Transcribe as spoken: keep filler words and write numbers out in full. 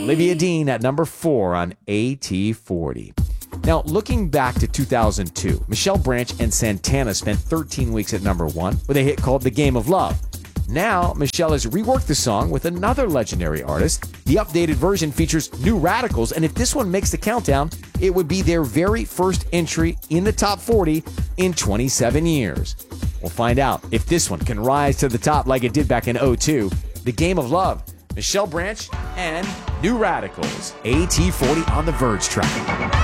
Olivia Dean at number four on A T forty. Now, looking back to two thousand two, Michelle Branch and Santana spent thirteen weeks at number one with a hit called The Game of Love. Now, Michelle has reworked the song with another legendary artist. The updated version features New Radicals, and if this one makes the countdown, it would be their very first entry in the top forty in twenty-seven years. We'll find out if this one can rise to the top like it did back in oh two. The Game of Love, Michelle Branch and New Radicals. A T forty on the Verge track.